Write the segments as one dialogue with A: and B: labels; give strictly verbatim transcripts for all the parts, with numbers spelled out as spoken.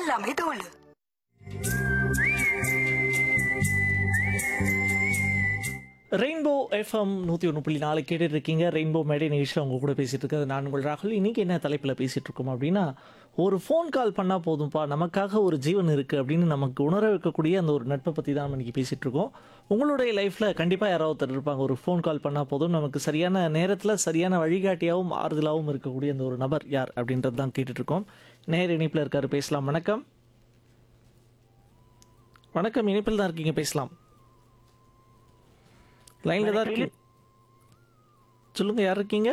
A: எல்லாமே தோல்.
B: Rainbow FM நூற்றி ஒன்று புள்ளி நாலு கேட்டுட்டு இருக்கீங்க. ரெயின்போ மேடை நிகழ்ச்சியில் அவங்க கூட பேசிகிட்டு இருக்கிறது நான் உங்கள் ராகுல். இன்றைக்கி என்ன தலைப்பில் பேசிகிட்டு இருக்கோம் அப்படின்னா, ஒரு ஃபோன் கால் பண்ணால் போதும்ப்பா, நமக்காக ஒரு ஜீவன் இருக்குது அப்படின்னு நமக்கு உணர வைக்கக்கூடிய அந்த ஒரு நட்பை பற்றி தான் நம்ம இன்றைக்கி பேசிகிட்டு இருக்கோம். உங்களுடைய லைஃப்பில் கண்டிப்பாக யாராவது ஒருத்தர் இருப்பாங்க, ஒரு ஃபோன் கால் பண்ணால் போதும் நமக்கு சரியான நேரத்தில் சரியான வழிகாட்டியாகவும் ஆறுதலாகவும் இருக்கக்கூடிய அந்த ஒரு நபர் யார் அப்படின்றது தான் கேட்டுட்ருக்கோம். நேர் இணைப்பில் இருக்கார், பேசலாம். வணக்கம். வணக்கம், இணைப்பில் தான் இருக்கீங்க, பேசலாம். லைன்ல தான் இருக்கீங்க, சொல்லுங்க. யார் இருக்கீங்க?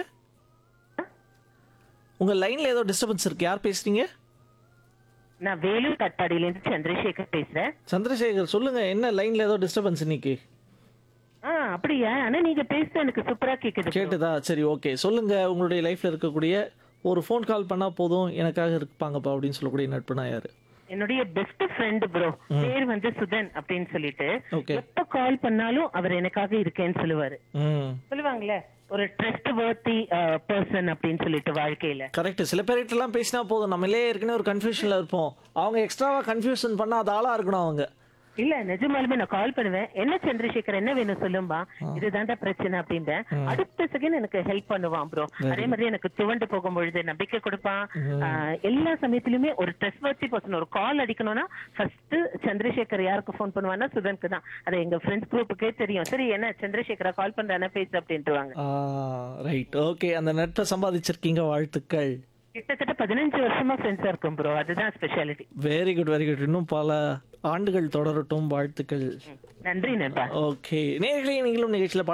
B: உங்க லைன்ல ஏதோ டிஸ்டர்பன்ஸ் இருக்கு. யார் பேசுறீங்க?
C: நான் வேலூர் கட்பாடியில இருந்து சந்திரசேகர் பேசுறேன்.
B: சந்திரசேகர், சொல்லுங்க. என்ன லைன்ல ஏதோ டிஸ்டர்பன்ஸ் இன்னைக்கு?
C: ஆ அப்படியா? ஆனா நீங்க பேசுறது எனக்கு சூப்பரா கேக்குது.
B: கேட்டுதா? சரி, ஓகே. சொல்லுங்க. உங்களுடைய லைஃப்ல இருக்கக்கூடிய ஒரு ஃபோன் கால் பண்ணா போதும் எனக்காக இருப்பாங்கப்பா அப்படின்னு சொல்லக்கூடிய நட்புனா யாரு?
C: என்னுடைய பெஸ்ட் ஃப்ரெண்ட் ப்ரோ, பேர் வந்து சுதன் அப்படின்னு சொல்லிட்டு,
B: ஓகே.
C: எப்ப கால் பண்ணாலும் அவர் எனக்காக இருக்கேன்னு சொல்லுவாரு.
B: ம்,
C: சொல்லுவாங்களே ஒரு ட்ரஸ்ட் வர்த்தி பர்சன் அப்படின்னு சொல்லிட்டு வாழ்க்கையில.
B: கரெக்ட். சில பேர்கிட்ட எல்லாம் பேசினா போதும், நம்மளே ஏற்கனவே ஒரு கன்ஃபியூஷன்ல இருப்போம், அவங்க எக்ஸ்ட்ராவா கன்ஃபியூஷன் பண்ணா அது ஆளா இருக்கணும் அவங்க.
C: இல்ல நிஜமாலுமே நான் கால் பண்ணுவேன், என்ன சந்திரசேகர் என்ன வேணும் சொல்லும்பா, இதுதான்டா பிரச்சனை அப்படின்பேன். அடுத்த செகண்ட் எனக்கு ஹெல்ப் பண்ணுவான் ப்ரோ. அதே மாதிரி எனக்கு துவண்டு போகும்பொழுது நம்பிக்கை கொடுப்பான். ஆஹ் எல்லா சமயத்திலுமே ஒரு ட்ரஸ்ட் வர்த்தி பர்சன். ஒரு கால் அடிக்கணும்னா ஃபர்ஸ்ட் சந்திரசேகர் யாருக்கு ஃபோன் பண்ணுவான்னா சுதனுக்கு தான். அது எங்க ஃப்ரெண்ட்ஸ் குரூப்புக்கே தெரியும். சரி என்ன சந்திரசேகரா கால் பண்றானே பேசு அப்படின்ட்டுவாங்க.
B: Right, okay. அந்த நட்பை சம்பாதிச்சிருக்கீங்க, வாழ்த்துக்கள்.
C: கிட்டத்தட்ட பதினஞ்சு வருஷமா ஃப்ரெண்ட்ஸா இருக்கும் ப்ரோ, அதுதான் speciality.
B: Very good, very good. இன்னும் பல ஆண்டுகள் தொடரட்டும், வாழ்த்துக்கள்.
C: நன்றி நண்பா.
B: ஓகே, நேயர்களே, நீங்களும் நிகழ்ச்சியில்